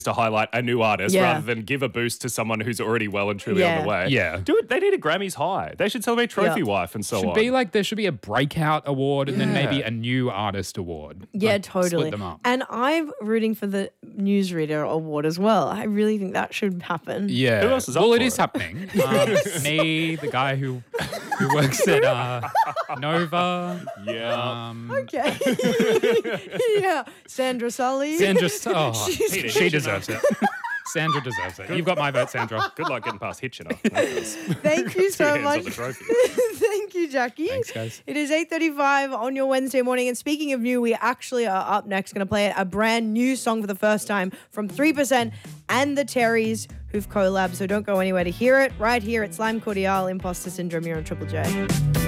to highlight a new artist rather than give a boost to someone who's already well and truly on the way. Yeah. Do it. They need a Grammys high. They should celebrate Trophy Wife and so on. There should be a breakout award and then maybe a new artist award. Yeah, Like, totally. Split them up. And I'm rooting for the Newsreader Award as well. I really think that should happen. Yeah. Who else is up Well, for it is it? happening. Me, the guy who works at Nova. Yeah. Okay. Yeah. Sandra Sully. Sandra, She's she deserves it. Sandra deserves it. You've got my vote, Sandra. Good luck getting past Hitchener. Thank you so hands much. on the trophy. Thank you, Jackie. Thanks, guys. It is 8:35 on your Wednesday morning. And speaking of new, we actually are up next going to play a brand new song for the first time from 3% and the Terrys, who've collabed. So don't go anywhere to hear it. Right here at Slime Cordiale, Imposter Syndrome here on Triple J.